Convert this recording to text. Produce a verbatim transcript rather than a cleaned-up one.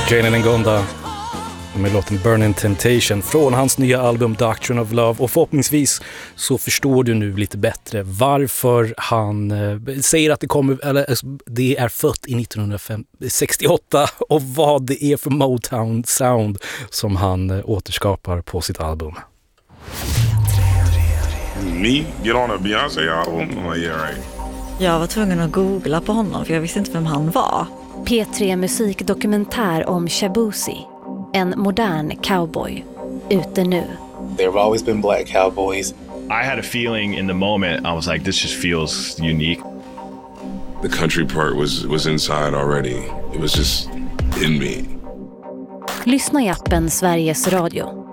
Jane Ngonda med låten Burning Temptation från hans nya album Doctrine of Love, och förhoppningsvis så förstår du nu lite bättre varför han eh, säger att det kommer, eller det är fött i nittonhundrasextioåtta, och vad det är för Motown sound som han eh, återskapar på sitt album. Me get on a Beyoncé album? Oh, yeah, right. Jag var tvungen att googla på honom för jag visste inte vem han var. P tre musikdokumentär om Shaboozey, en modern cowboy, ute nu. There have always been black cowboys. I had a feeling in the moment, I was like, this just feels unique. The country part was, was inside already. It was just in me. Lyssna i appen Sveriges Radio.